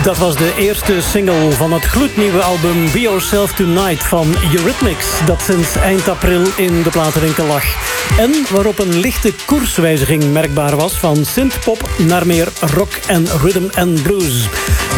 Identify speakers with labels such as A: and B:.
A: Dat was de eerste single van het gloednieuwe album Be Yourself Tonight van Eurythmics, dat sinds eind april in de platenwinkel lag. En waarop een lichte koerswijziging merkbaar was van synthpop naar meer rock en rhythm and blues.